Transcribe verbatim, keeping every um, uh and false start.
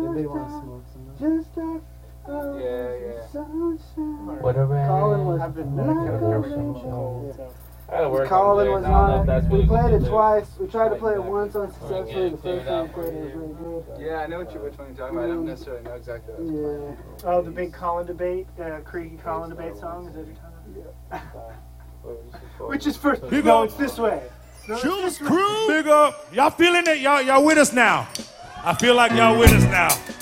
They want to smoke some. Just like Yeah, yeah. sunshine. Whatever. Colin was I've been like medicated a for some rainbow. cold, so. I gotta work Colin on was there. I don't know if on that's it. what We you played can it do. twice. We tried to Like play it that. once unsuccessfully. Yeah, The clear first it time out we played it for was really good. Yeah, I know what you, which one you're talking about. I don't necessarily know exactly what it's Yeah. Oh, the big Colin debate, uh, Creaky Colin debate song, is that what you're talking about? Which is first? Big No, up. it's this way. No, it's Juice this way. Crew. Big up. Y'all feeling it? Y'all, y'all with us now. I feel like y'all with us now.